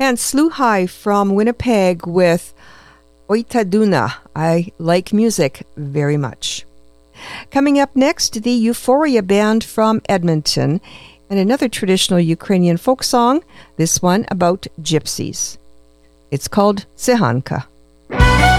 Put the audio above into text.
And Sluhai from Winnipeg with Oitaduna. I like music very much. Coming up next, the Euphoria Band from Edmonton and another traditional Ukrainian folk song, this one about gypsies. It's called Tsihanka.